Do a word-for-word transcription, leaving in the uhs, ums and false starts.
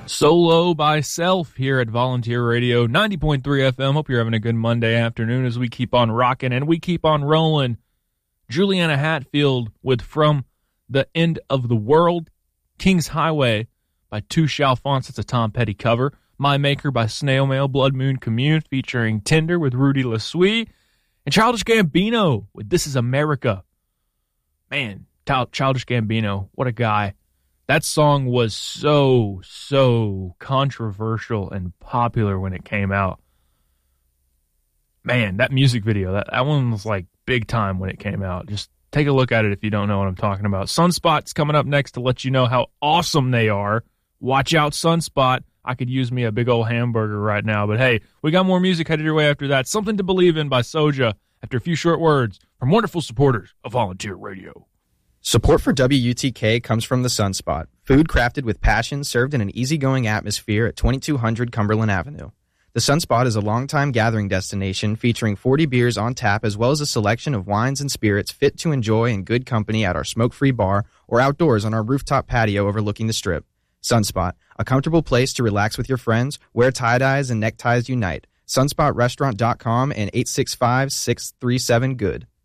Solo by Self here at Volunteer Radio, ninety point three F M. Hope you're having a good Monday afternoon as we keep on rocking and we keep on rolling. Juliana Hatfield with From the End of the World. King's Highway by Two Chalfonts. It's a Tom Petty cover. My Maker by Snail Mail, Blood Moon Commune featuring Tinder with Rudy LaSuie. And Childish Gambino with This Is America. Man, Childish Gambino, what a guy. That song was so, so controversial and popular when it came out. Man, that music video, that, that one was like big time when it came out. Just take a look at it if you don't know what I'm talking about. Sunspot's coming up next to let you know how awesome they are. Watch out, Sunspot. I could use me a big old hamburger right now. But hey, we got more music headed your way after that. Something to Believe In by Soja after a few short words from wonderful supporters of Volunteer Radio. Support for W U T K comes from the Sunspot, food crafted with passion served in an easygoing atmosphere at twenty-two hundred Cumberland Avenue. The Sunspot is a longtime gathering destination featuring forty beers on tap as well as a selection of wines and spirits fit to enjoy in good company at our smoke-free bar or outdoors on our rooftop patio overlooking the Strip. Sunspot, a comfortable place to relax with your friends, wear tie-dyes and neckties unite. sunspot restaurant dot com and eight six five, six three seven, good.